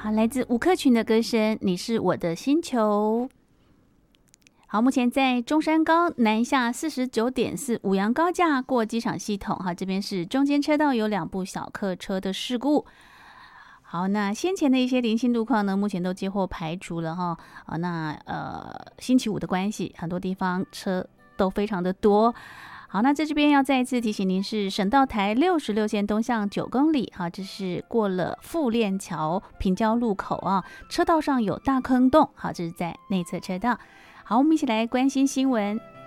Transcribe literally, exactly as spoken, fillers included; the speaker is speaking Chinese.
好，来自吴克群的歌声，你是我的星球。好，目前在中山高南下四十九点四五杨高架过机场系统，哈，这边是中间车道有两部小客车的事故。好，那先前的一些零星路况呢，目前都接获排除了哈。啊，那呃星期五的关系，很多地方车都非常的多。好，那在这边要再一次提醒您，是省道台六十六线东向九公里，哈，这是过了富链桥平交路口啊，车道上有大坑洞，好，这是在内侧车道。好，我们一起来关心新闻。